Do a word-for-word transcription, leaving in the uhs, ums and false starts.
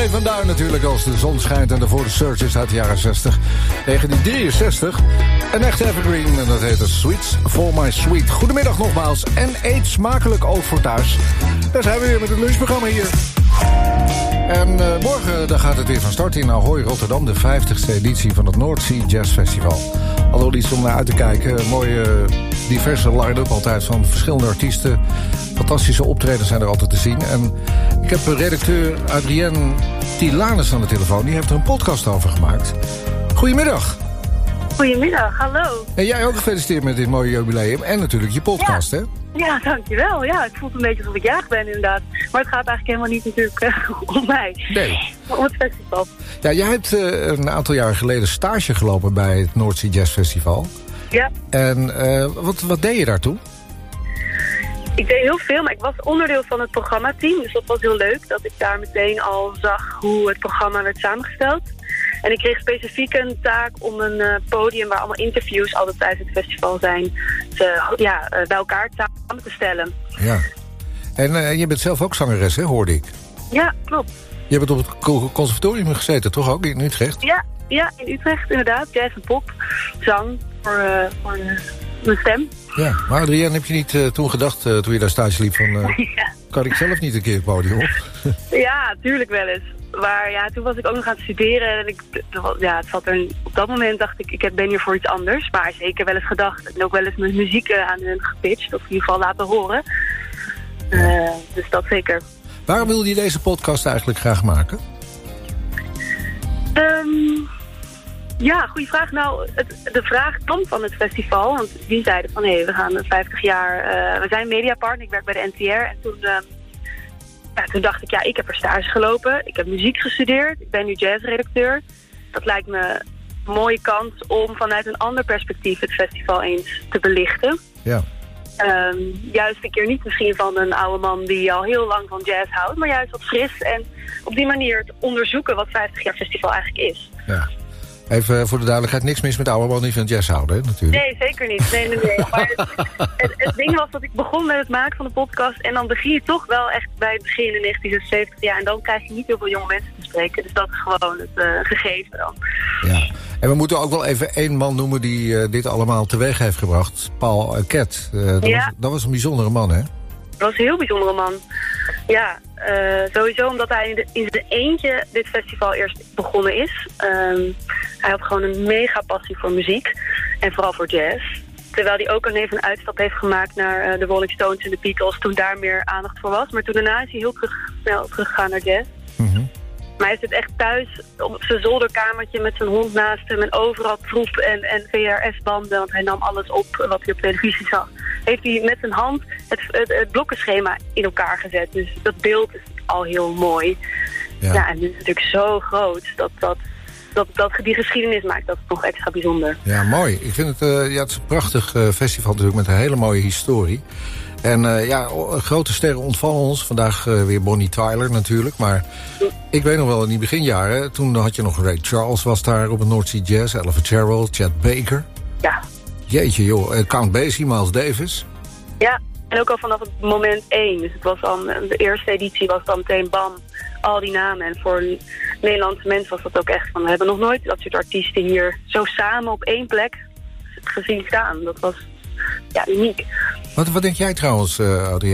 René van Duin natuurlijk als de zon schijnt en daarvoor de Searchers uit de jaren zestig. negentien drieënzestig. Een echte evergreen en dat heet Sweets for My Sweet. Goedemiddag nogmaals en eet smakelijk ook voor thuis. Daar zijn we weer met het lunchprogramma hier. En uh, morgen dan gaat het weer van start in Ahoy, Rotterdam. De vijftigste editie van het North Sea Jazz Festival. Alhoewel iets om naar uit te kijken. Een mooie uh, diverse line-up altijd van verschillende artiesten. Fantastische optredens zijn er altijd te zien. En ik heb redacteur Adrienne Tilanus aan de telefoon. Die heeft er een podcast over gemaakt. Goedemiddag. Goedemiddag, hallo. En jij ook gefeliciteerd met dit mooie jubileum. En natuurlijk je podcast, ja. hè? Ja, dankjewel. Ja, het voelt een beetje alsof ik jarig ben inderdaad. Maar het gaat eigenlijk helemaal niet natuurlijk uh, om mij. Nee. Om het festival. Ja, jij hebt uh, een aantal jaar geleden stage gelopen bij het North Sea Jazz Festival. Ja. En uh, wat, wat deed je daar toen? Ik deed heel veel, maar ik was onderdeel van het programmateam. Dus dat was heel leuk dat ik daar meteen al zag hoe het programma werd samengesteld. En ik kreeg specifiek een taak om een uh, podium waar allemaal interviews altijd tijdens het festival zijn, te, ja, uh, bij elkaar samen te stellen. Ja. En uh, je bent zelf ook zangeres, hè, hoorde ik? Ja, klopt. Je bent op het conservatorium gezeten, toch ook, in Utrecht? Ja, ja, in Utrecht inderdaad. Jazz en pop, zang voor, uh, voor uh, mijn stem. Ja, maar Adrienne, heb je niet uh, toen gedacht, uh, toen je daar stage liep, van uh, ja. kan ik zelf niet een keer het podium op? Ja, tuurlijk wel eens. Maar ja, toen was ik ook nog aan het studeren. En ik, ja, het zat er, op dat moment dacht ik, ik ben hier voor iets anders. Maar zeker wel eens gedacht. En ook wel eens mijn muziek aan hun gepitcht. Of in ieder geval laten horen. Uh, dus dat zeker. Waarom wilde je deze podcast eigenlijk graag maken? Um, ja, goede vraag. Nou, het, de vraag kwam van het festival. Want die zeiden van, hé, hey, we gaan vijftig jaar... Uh, we zijn mediapartner, ik werk bij de N T R. En toen... Uh, Ja, toen dacht ik, ja, ik heb er stage gelopen. Ik heb muziek gestudeerd. Ik ben nu jazzredacteur. Dat lijkt me een mooie kans om vanuit een ander perspectief het festival eens te belichten. Ja. Um, juist een keer niet misschien van een oude man die al heel lang van jazz houdt, maar juist wat fris. En op die manier te onderzoeken wat vijftig jaar festival eigenlijk is. Ja. Even voor de duidelijkheid, niks mis met oude mannen die van jazz houden, hè, natuurlijk. Nee, zeker niet. Nee, nee, nee. Maar het, het, het ding was dat ik begon met het maken van de podcast en dan begin je toch wel echt bij het begin in negentien zesenzeventig jaar en dan krijg je niet heel veel jonge mensen te spreken. Dus dat is gewoon het uh, gegeven dan. Ja, en we moeten ook wel even één man noemen die uh, dit allemaal teweeg heeft gebracht. Paul uh, Ket. Uh, dat, ja. was, dat was een bijzondere man, hè? Dat was een heel bijzondere man. Ja, uh, sowieso omdat hij in, de, in zijn eentje dit festival eerst begonnen is. Um, hij had gewoon een mega passie voor muziek. En vooral voor jazz. Terwijl hij ook een even een uitstap heeft gemaakt naar uh, de Rolling Stones en de Beatles. Toen daar meer aandacht voor was. Maar toen daarna is hij heel terug, snel teruggegaan naar jazz. Mm-hmm. Maar hij zit echt thuis op zijn zolderkamertje met zijn hond naast hem. En overal troep en, en V R S-banden. Want hij nam alles op wat hij op televisie zag. Heeft hij met zijn hand het, het, het blokkenschema in elkaar gezet. Dus dat beeld is al heel mooi. Ja, ja en het is natuurlijk zo groot dat, dat, dat, dat die geschiedenis maakt dat nog extra bijzonder. Ja, mooi. Ik vind het, uh, ja, het is een prachtig uh, festival natuurlijk met een hele mooie historie. En uh, ja, grote sterren ontvallen ons. Vandaag uh, weer Bonnie Tyler natuurlijk. Maar ik weet nog wel in die beginjaren, toen had je nog Ray Charles was daar op het North Sea Jazz. Ella Fitzgerald, Chet Baker. Ja. Jeetje joh, uh, Count Basie, Miles Davis. Ja, en ook al vanaf het moment één. Dus het was dan, de eerste editie was dan meteen bam, al die namen. En voor Nederlandse mensen was dat ook echt van, we hebben nog nooit dat soort artiesten hier zo samen op één plek gezien staan. Dat was ja, uniek. Wat, wat denk jij trouwens, uh, Adrienne?